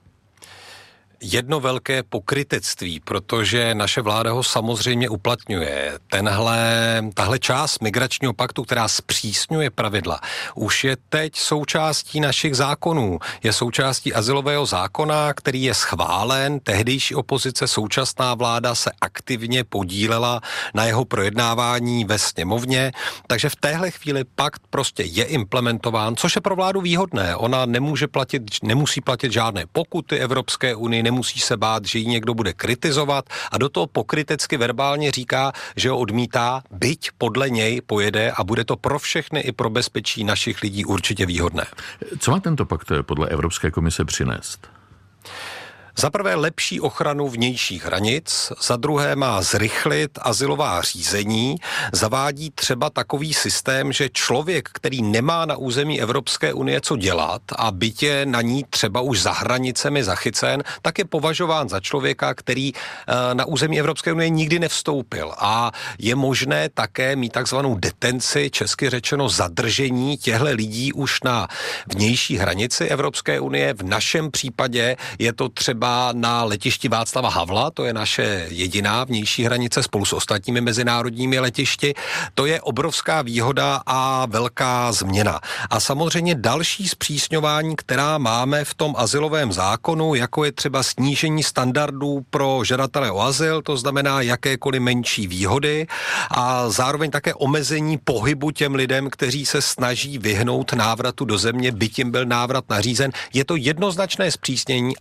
Jedno velké pokrytectví, protože naše vláda ho samozřejmě uplatňuje. Tenhle, tahle část migračního paktu, která zpřísňuje pravidla, už je teď součástí našich zákonů. Je součástí azylového zákona, který je schválen. Tehdejší opozice, současná vláda se aktivně podílela na jeho projednávání ve sněmovně. Takže v téhle chvíli pakt prostě je implementován, což je pro vládu výhodné. Ona nemůže platit, nemusí platit žádné pokuty Evropské unii, nemusí se bát, že ji někdo bude kritizovat a do toho pokrytecky verbálně říká, že ho odmítá, byť podle něj pojede a bude to pro všechny i pro bezpečí našich lidí určitě výhodné. Co má tento pakt podle Evropské komise přinést? Za prvé lepší ochranu vnějších hranic, za druhé má zrychlit azylová řízení, zavádí třeba takový systém, že člověk, který nemá na území Evropské unie co dělat a byť je na ní třeba už za hranicemi zachycen, tak je považován za člověka, který na území Evropské unie nikdy nevstoupil. A je možné také mít takzvanou detenci, česky řečeno zadržení těchto lidí už na vnější hranici Evropské unie. V našem případě je to třeba na letišti Václava Havla, to je naše jediná vnější hranice spolu s ostatními mezinárodními letišti. To je obrovská výhoda a velká změna. A samozřejmě další zpřísňování, která máme v tom azylovém zákonu, jako je třeba snížení standardů pro žadatele o azyl, to znamená jakékoliv menší výhody a zároveň také omezení pohybu těm lidem, kteří se snaží vyhnout návratu do země, byť jim byl návrat nařízen. Je to jednoznačné zpřísnění, ale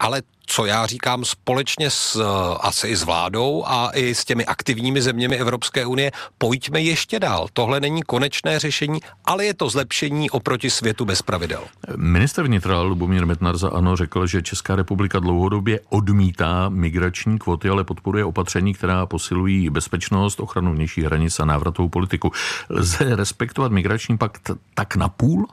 co já říkám společně s, asi i s vládou a i s těmi aktivními zeměmi Evropské unie, pojďme ještě dál. Tohle není konečné řešení, ale je to zlepšení oproti světu bez pravidel. Ministr vnitra Lubomír Metnar za ANO řekl, že Česká republika dlouhodobě odmítá migrační kvóty, ale podporuje opatření, která posilují bezpečnost, ochranu vnějších hranic a návratovou politiku. Lze respektovat migrační pakt tak na půl?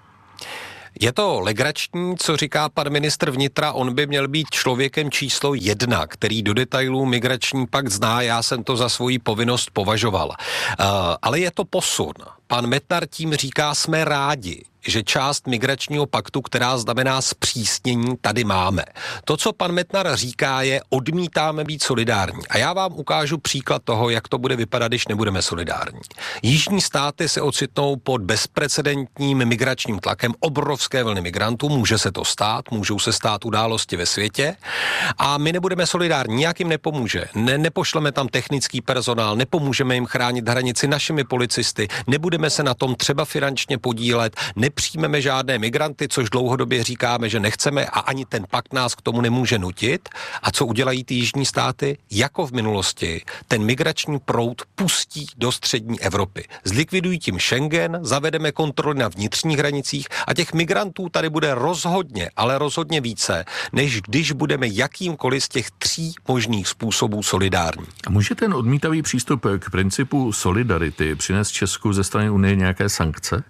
Je to legrační, co říká pan ministr vnitra, on by měl být člověkem číslo jedna, který do detailů migrační pakt zná, já jsem to za svoji povinnost považoval. Uh, ale je to posun. Pan Metnar tím říká, jsme rádi, že část migračního paktu, která znamená zpřísnění, tady máme. To, co pan Metnar říká, je, odmítáme být solidární. A já vám ukážu příklad toho, jak to bude vypadat, když nebudeme solidární. Jižní státy se ocitnou pod bezprecedentním migračním tlakem, obrovské vlny migrantů, může se to stát, můžou se stát události ve světě a my nebudeme solidární, nijak jim nepomůže. Ne, nepošleme tam technický personál, nepomůžeme jim chránit hranici našimi policisty, nebudeme se na tom třeba finančně podílet, nepřijmeme žádné migranty, což dlouhodobě říkáme, že nechceme a ani ten pakt nás k tomu nemůže nutit. A co udělají ty jižní státy? Jako v minulosti ten migrační proud pustí do střední Evropy. Zlikvidují tím Schengen, zavedeme kontroly na vnitřních hranicích a těch migrantů tady bude rozhodně, ale rozhodně více, než když budeme jakýmkoliv z těch tří možných způsobů solidární. A může ten odmítavý přístup k principu solidarity přinést Česku ze strany Unie nějaké sankce?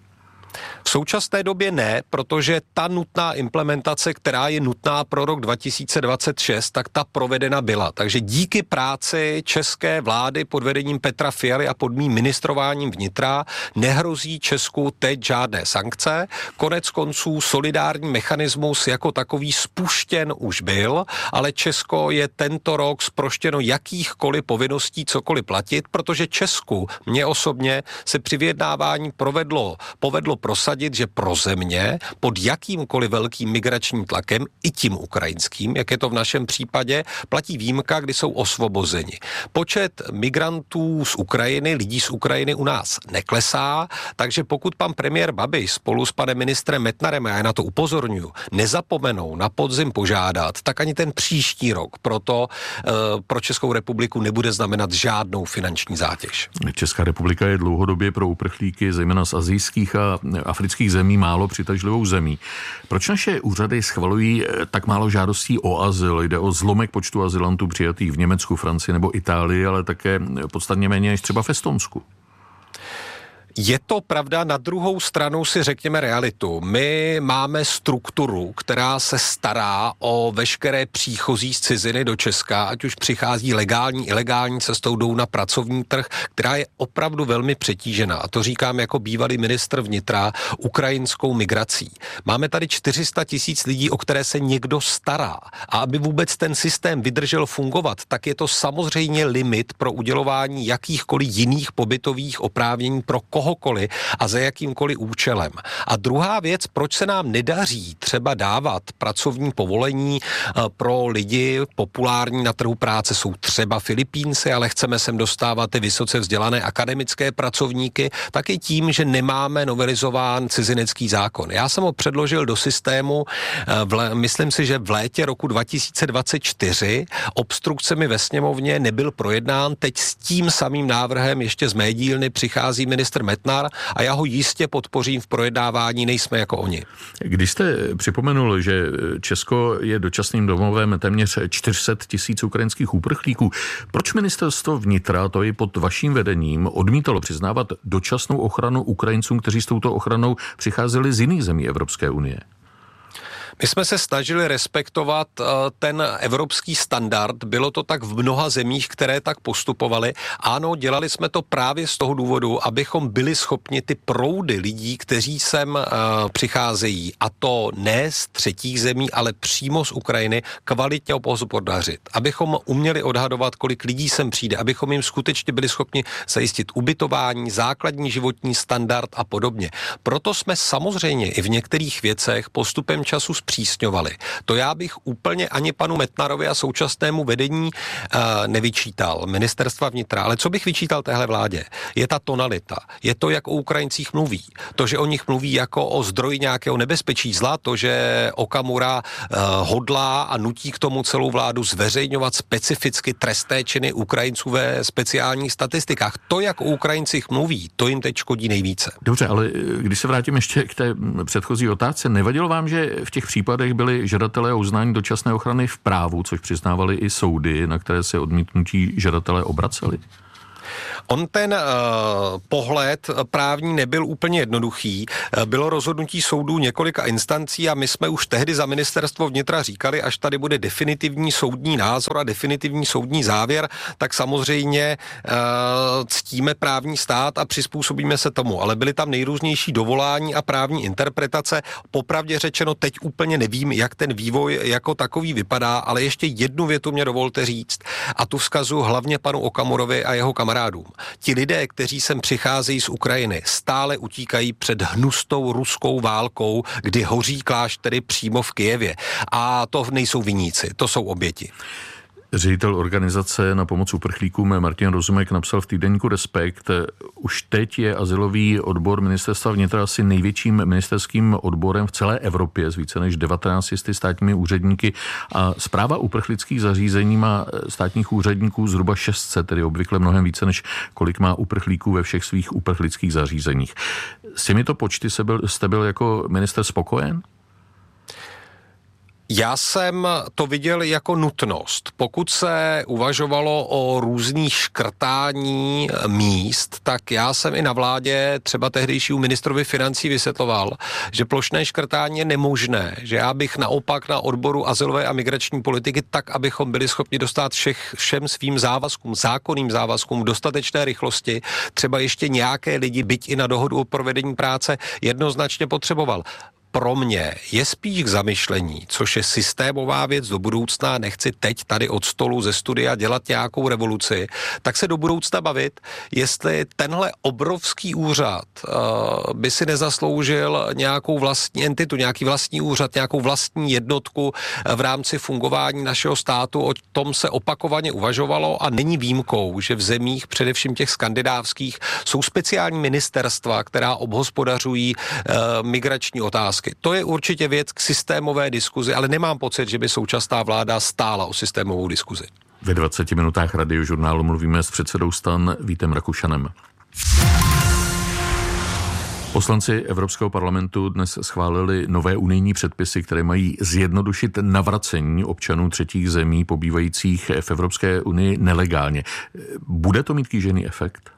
V současné době ne, protože ta nutná implementace, která je nutná pro rok dva tisíce dvacet šest, tak ta provedena byla. Takže díky práci české vlády pod vedením Petra Fialy a pod mým ministrováním vnitra nehrozí Česku teď žádné sankce. Konec konců solidární mechanismus jako takový spuštěn už byl, ale Česko je tento rok zproštěno jakýchkoliv povinností cokoliv platit, protože Česku, mně osobně, se při vyjednávání provedlo, povedlo prosadit, že pro země pod jakýmkoliv velkým migračním tlakem, i tím ukrajinským, jak je to v našem případě, platí výjimka, kdy jsou osvobozeni. Počet migrantů z Ukrajiny, lidí z Ukrajiny u nás neklesá, takže pokud pan premiér Babiš spolu s panem ministrem Metnarem, a já na to upozorňuji, nezapomenou na podzim požádat, tak ani ten příští rok proto e, pro Českou republiku nebude znamenat žádnou finanční zátěž. Česká republika je dlouhodobě pro uprchlíky, zejména z asijských a afrických zemí, málo přitažlivou zemí. Proč naše úřady schvalují tak málo žádostí o azyl? Jde o zlomek počtu azylantů přijatých v Německu, Francii nebo Itálii, ale také podstatně méně než třeba v Estonsku. Je to pravda, na druhou stranu si řekněme realitu. My máme strukturu, která se stará o veškeré příchozí z ciziny do Česka, ať už přichází legální, ilegální cestou, jdou na pracovní trh, která je opravdu velmi přetížená. A to říkám jako bývalý ministr vnitra ukrajinskou migrací. Máme tady čtyři sta tisíc lidí, o které se někdo stará. A aby vůbec ten systém vydržel fungovat, tak je to samozřejmě limit pro udělování jakýchkoliv jiných pobytových oprávnění pro kohokoliv a za jakýmkoliv účelem. A druhá věc, proč se nám nedaří třeba dávat pracovní povolení pro lidi populární na trhu práce, jsou třeba Filipínci, ale chceme sem dostávat ty vysoce vzdělané akademické pracovníky, tak i tím, že nemáme novelizován cizinecký zákon. Já jsem ho předložil do systému, v, myslím si, že v létě roku dva tisíce dvacet čtyři, obstrukcemi ve sněmovně nebyl projednán, teď s tím samým návrhem ještě z mé dílny přichází ministr Metnar a já ho jistě podpořím v projednávání, nejsme jako oni. Když jste připomenul, že Česko je dočasným domovem téměř čtyři sta tisíc ukrajinských uprchlíků, proč ministerstvo vnitra, to i pod vaším vedením, odmítalo přiznávat dočasnou ochranu Ukrajincům, kteří s touto ochranou přicházeli z jiných zemí Evropské unie? My jsme se snažili respektovat uh, ten evropský standard, bylo to tak v mnoha zemích, které tak postupovaly. Ano, dělali jsme to právě z toho důvodu, abychom byli schopni ty proudy lidí, kteří sem uh, přicházejí, a to ne z třetích zemí, ale přímo z Ukrajiny, kvalitně hospodařit. Abychom uměli odhadovat, kolik lidí sem přijde, abychom jim skutečně byli schopni zajistit ubytování, základní životní standard a podobně. Proto jsme samozřejmě i v některých věcech postupem času zpřísňovali. To já bych úplně ani panu Metnarovi a současnému vedení uh, nevyčítal, ministerstva vnitra, ale co bych vyčítal téhle vládě, je ta tonalita, je to, jak o Ukrajincích mluví, to, že o nich mluví jako o zdroji nějakého nebezpečí zla, to, že Okamura uh, hodlá a nutí k tomu celou vládu zveřejňovat specificky trestné činy Ukrajinců ve speciálních statistikách. To, jak o Ukrajincích mluví, to jim teď škodí nejvíce. Dobře, ale když se vrátím ještě k té předchozí otázce, nevadilo vám, že v těch případech byli žadatelé o uznání dočasné ochrany v právu, což přiznávali i soudy, na které se odmítnutí žadatelé obraceli? On ten uh, pohled právní nebyl úplně jednoduchý. Bylo rozhodnutí soudů několika instancí a my jsme už tehdy za ministerstvo vnitra říkali, až tady bude definitivní soudní názor a definitivní soudní závěr, tak samozřejmě uh, ctíme právní stát a přizpůsobíme se tomu. Ale byly tam nejrůznější dovolání a právní interpretace. Popravdě řečeno, teď úplně nevím, jak ten vývoj jako takový vypadá, ale ještě jednu větu mě dovolte říct a tu vzkazuju hlavně panu Okamurovi a jeho kamarádům. Ti lidé, kteří sem přicházejí z Ukrajiny, stále utíkají před hnustou ruskou válkou, kdy hoří kláštery přímo v Kyjevě. A to nejsou viníci, to jsou oběti. Ředitel organizace na pomoc uprchlíkům Martin Rozumek napsal v týdeníku Respekt: už teď je azylový odbor ministerstva vnitra asi největším ministerským odborem v celé Evropě s více než devatenácti státními úředníky a správa uprchlických zařízení má státních úředníků zhruba šest set, tedy obvykle mnohem více, než kolik má uprchlíků ve všech svých uprchlických zařízeních. S těmito počty jste byl, jste byl jako minister spokojen? Já jsem to viděl jako nutnost. Pokud se uvažovalo o různých škrtání míst, tak já jsem i na vládě třeba tehdejšímu ministrovi financí vysvětloval, že plošné škrtání je nemožné, že já bych naopak na odboru azylové a migrační politiky tak, abychom byli schopni dostat všech, všem svým závazkům, zákonným závazkům v dostatečné rychlosti, třeba ještě nějaké lidi, byť i na dohodu o provedení práce, jednoznačně potřeboval. Pro mě je spíš k zamyšlení, což je systémová věc do budoucna, nechci teď tady od stolu ze studia dělat nějakou revoluci, tak se do budoucna bavit, jestli tenhle obrovský úřad uh, by si nezasloužil nějakou vlastní entitu, nějaký vlastní úřad, nějakou vlastní jednotku v rámci fungování našeho státu. O tom se opakovaně uvažovalo a není výjimkou, že v zemích, především těch skandinávských, jsou speciální ministerstva, která obhospodařují uh, migrační otázky. To je určitě věc k systémové diskuzi, ale nemám pocit, že by současná vláda stála o systémovou diskuzi. Ve dvaceti minutách Radiožurnálu mluvíme s předsedou STAN Vítem Rakušanem. Poslanci Evropského parlamentu dnes schválili nové unijní předpisy, které mají zjednodušit navracení občanů třetích zemí pobývajících v Evropské unii nelegálně. Bude to mít kýžený efekt?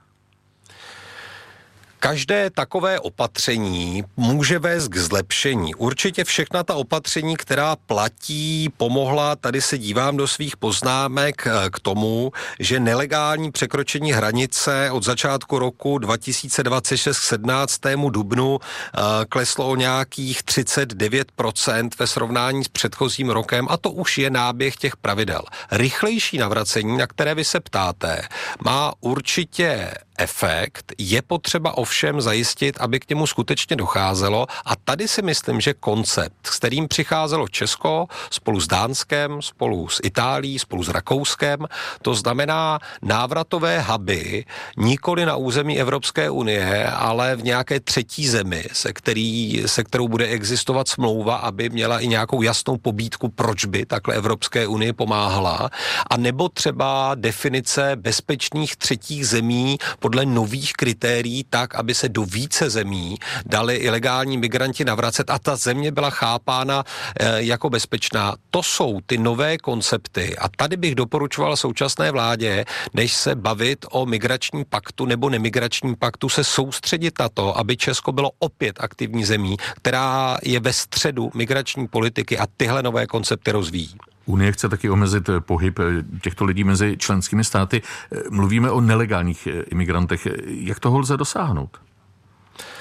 Každé takové opatření může vést k zlepšení. Určitě všechna ta opatření, která platí, pomohla, tady se dívám do svých poznámek, k tomu, že nelegální překročení hranice od začátku roku dva tisíce dvacet šest k sedmnáctému dubnu kleslo o nějakých třicet devět procent ve srovnání s předchozím rokem a to už je náběh těch pravidel. Rychlejší navracení, na které vy se ptáte, má určitě efekt, je potřeba ovšem zajistit, aby k němu skutečně docházelo a tady si myslím, že koncept, s kterým přicházelo Česko spolu s Dánskem, spolu s Itálií, spolu s Rakouskem, to znamená návratové huby nikoli na území Evropské unie, ale v nějaké třetí zemi, se, který, se kterou bude existovat smlouva, aby měla i nějakou jasnou pobídku, proč by takhle Evropské unii pomáhala, a nebo třeba definice bezpečných třetích zemí podle nových kritérií tak, aby se do více zemí dali ilegální migranti navracet a ta země byla chápána e, jako bezpečná. To jsou ty nové koncepty a tady bych doporučoval současné vládě, než se bavit o migračním paktu nebo nemigračním paktu, se soustředit na to, aby Česko bylo opět aktivní zemí, která je ve středu migrační politiky a tyhle nové koncepty rozvíjí. Unie chce taky omezit pohyb těchto lidí mezi členskými státy. Mluvíme o nelegálních imigrantech. Jak toho lze dosáhnout?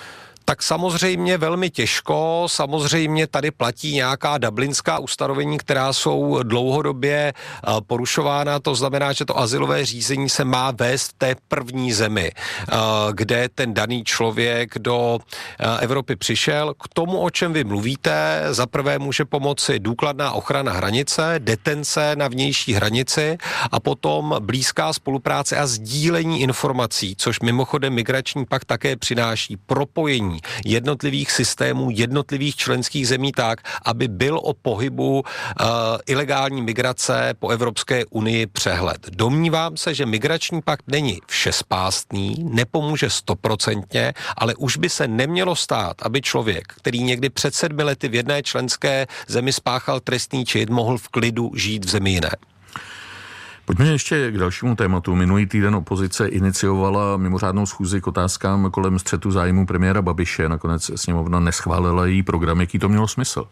Tak samozřejmě velmi těžko, samozřejmě tady platí nějaká dublinská ustanovení, která jsou dlouhodobě porušována, to znamená, že to azylové řízení se má vést v té první zemi, kde ten daný člověk do Evropy přišel. K tomu, o čem vy mluvíte, za prvé může pomoci důkladná ochrana hranice, detence na vnější hranici a potom blízká spolupráce a sdílení informací, což mimochodem migrační pakt také přináší propojení jednotlivých systémů, jednotlivých členských zemí tak, aby byl o pohybu uh, ilegální migrace po Evropské unii přehled. Domnívám se, že migrační pakt není všespástný, nepomůže stoprocentně, ale už by se nemělo stát, aby člověk, který někdy před sedmi lety v jedné členské zemi spáchal trestný čin, mohl v klidu žít v zemi jiné. Pojďme ještě k dalšímu tématu. Minulý týden opozice iniciovala mimořádnou schůzi k otázkám kolem střetu zájmu premiéra Babiše. Nakonec sněmovna neschválila její program. Jaký to mělo smysl?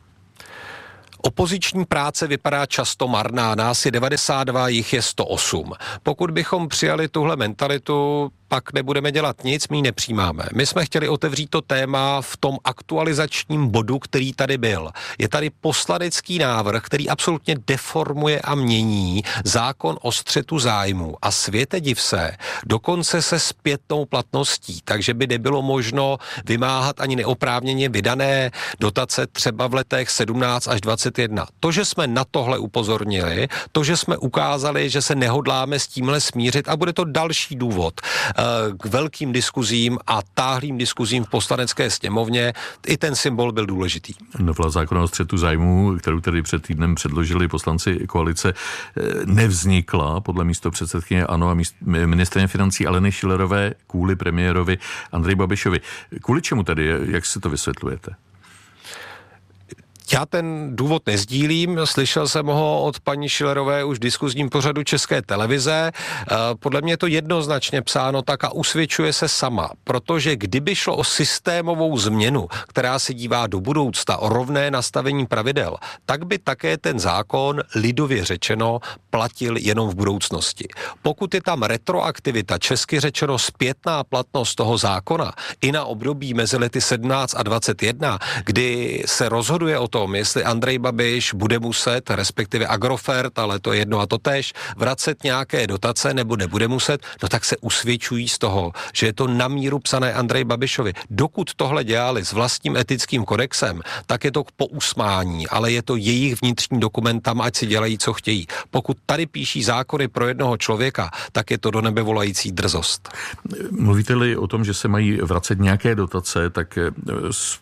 Opoziční práce vypadá často marná, nás je devadesát dva, jich je sto osm. Pokud bychom přijali tuhle mentalitu, pak nebudeme dělat nic, my ji nepřijímáme. My jsme chtěli otevřít to téma v tom aktualizačním bodu, který tady byl. Je tady poslanecký návrh, který absolutně deformuje a mění zákon o střetu zájmu a světe div se, dokonce se zpětnou platností, takže by nebylo možno vymáhat ani neoprávněně vydané dotace třeba v letech sedmnáct až dvacet jedna. To, že jsme na tohle upozornili, to, že jsme ukázali, že se nehodláme s tímhle smířit a bude to další důvod k velkým diskuzím a táhlým diskuzím v poslanecké sněmovně. I ten symbol byl důležitý. Novela zákona o střetu zájmů, kterou tedy před týdnem předložili poslanci koalice, nevznikla podle místopředsedkyně ANO a míst, ministryně financí Aleny Schillerové kvůli premiérovi Andreji Babišovi. Kvůli čemu tedy? Jak si to vysvětlujete? Já ten důvod nezdílím, slyšel jsem ho od paní Schillerové už v diskuzním pořadu České televize. Podle mě je to jednoznačně psáno tak a usvědčuje se sama, protože kdyby šlo o systémovou změnu, která se dívá do budoucna, o rovné nastavení pravidel, tak by také ten zákon, lidově řečeno, platil jenom v budoucnosti. Pokud je tam retroaktivita, česky řečeno zpětná platnost toho zákona, i na období mezi lety sedmnáct a dvacet jedna, kdy se rozhoduje o tom, jestli Andrej Babiš bude muset, respektive Agrofert, ale to je jedno a to též, vracet nějaké dotace nebo nebude muset, no tak se usvědčují z toho, že je to na míru psané Andrej Babišovi. Dokud tohle dělali s vlastním etickým kodexem, tak je to k pousmání, ale je to jejich vnitřní dokument, tam ať si dělají, co chtějí. Pokud tady píší zákony pro jednoho člověka, tak je to do nebe volající drzost. Mluvíte-li o tom, že se mají vracet nějaké dotace, tak z,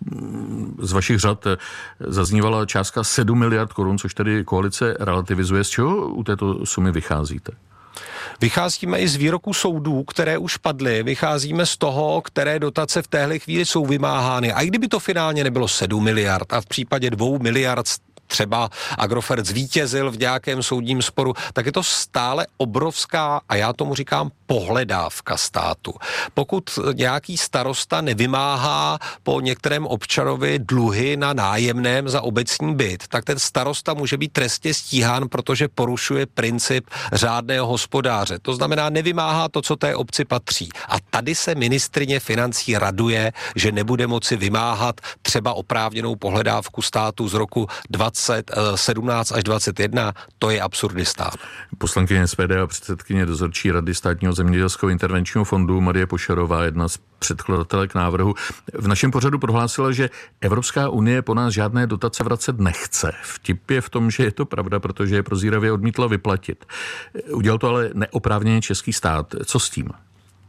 z vašich řad zaznívala částka sedm miliard korun, což tedy koalice relativizuje. Z čeho u této sumy vycházíte? Vycházíme i z výroků soudů, které už padly, vycházíme z toho, které dotace v téhle chvíli jsou vymáhány. A i kdyby to finálně nebylo sedm miliard a v případě dvou miliard třeba Agrofert zvítězil v nějakém soudním sporu, tak je to stále obrovská, a já tomu říkám, pohledávka státu. Pokud nějaký starosta nevymáhá po některém občanovi dluhy na nájemném za obecní byt, tak ten starosta může být trestně stíhán, protože porušuje princip řádného hospodáře. To znamená, nevymáhá to, co té obci patří. A tady se ministryně financí raduje, že nebude moci vymáhat třeba oprávněnou pohledávku státu z roku dvacet sedmnáct až dvacet jedna, to je absurdistán. Poslankyně S P D a předsedkyně dozorčí rady Státního zemědělského intervenčního fondu Marie Pošarová, jedna z předkladatelek návrhu, v našem pořadu prohlásila, že Evropská unie po nás žádné dotace vracet nechce. Vtip je v tom, že je to pravda, protože je prozíravě odmítla vyplatit. Udělal to ale neoprávněně český stát. Co s tím?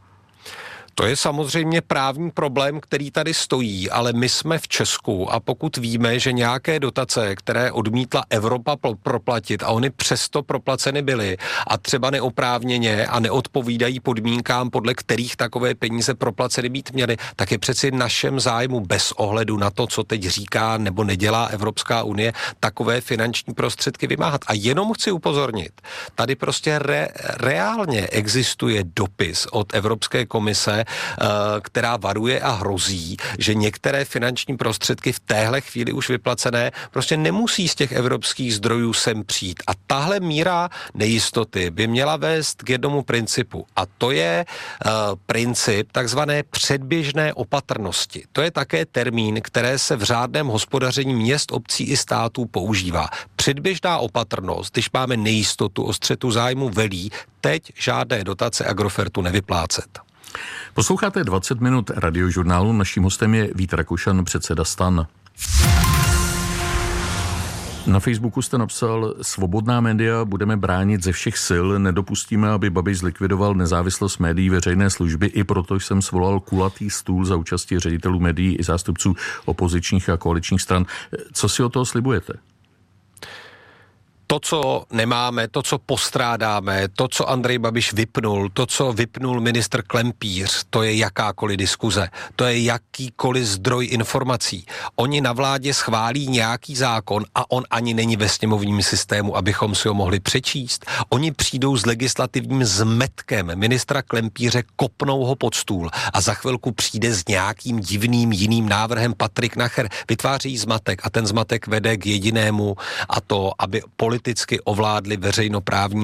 To je samozřejmě právní problém, který tady stojí, ale my jsme v Česku a pokud víme, že nějaké dotace, které odmítla Evropa proplatit a oni přesto proplaceny byly a třeba neoprávněně a neodpovídají podmínkám, podle kterých takové peníze proplaceny být měly, tak je přeci našem zájmu bez ohledu na to, co teď říká nebo nedělá Evropská unie, takové finanční prostředky vymáhat. A jenom chci upozornit, tady prostě re, reálně existuje dopis od Evropské komise, která varuje a hrozí, že některé finanční prostředky v téhle chvíli už vyplacené prostě nemusí z těch evropských zdrojů sem přijít. A tahle míra nejistoty by měla vést k jednomu principu. A to je uh, princip takzvané předběžné opatrnosti. To je také termín, které se v řádném hospodaření měst, obcí i států používá. Předběžná opatrnost, když máme nejistotu o střetu zájmu, velí teď žádné dotace Agrofertu nevyplácet. Posloucháte dvacet minut radiožurnálu. Naším hostem je Vít Rakušan, předseda STAN. Na Facebooku jste napsal: svobodná média budeme bránit ze všech sil, nedopustíme, aby Babiš zlikvidoval nezávislost médií veřejné služby, i proto jsem svolal kulatý stůl za účasti ředitelů médií i zástupců opozičních a koaličních stran. Co si od toho slibujete? To, co nemáme, to, co postrádáme, to, co Andrej Babiš vypnul, to, co vypnul ministr Klempíř, to je jakákoliv diskuze, to je jakýkoliv zdroj informací. Oni na vládě schválí nějaký zákon a on ani není ve sněmovním systému, abychom si ho mohli přečíst. Oni přijdou s legislativním zmetkem ministra Klempíře, kopnou ho pod stůl a za chvilku přijde s nějakým divným jiným návrhem Patrik Nacher. Vytváří zmatek a ten zmatek vede k jedinému, a to, aby politicky ovládli veřejnoprávní